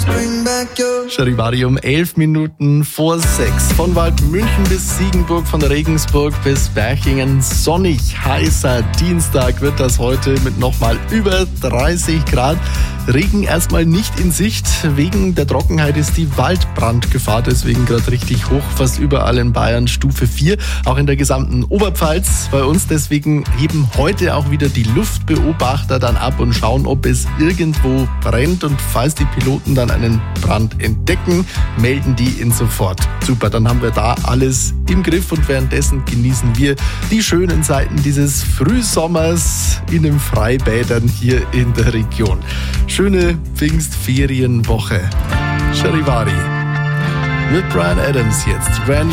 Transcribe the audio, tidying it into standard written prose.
Charivari um 11 Minuten vor 6. Von Waldmünchen bis Siegenburg, von Regensburg bis Berchingen. Sonnig, heißer Dienstag wird das heute mit nochmal über 30 Grad. Regen erstmal nicht in Sicht. Wegen der Trockenheit ist die Waldbrandgefahr deswegen gerade richtig hoch. Fast überall in Bayern Stufe 4. Auch in der gesamten Oberpfalz. Bei uns deswegen heben heute auch wieder die Luftbeobachter dann ab und schauen, ob es irgendwo brennt. Und falls die Piloten dann einen Brand entdecken, melden die ihn sofort. Super, dann haben wir da alles im Griff und währenddessen genießen wir die schönen Seiten dieses Frühsommers in den Freibädern hier in der Region. Schöne Pfingstferienwoche. Charivari mit Bryan Adams jetzt.